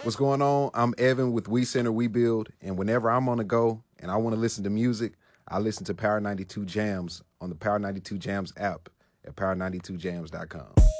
What's going on? I'm Evan with We Center We Build, and whenever I'm on the go and I want to listen to music, I listen to Power 92 Jams on the Power 92 Jams app at power92jams.com.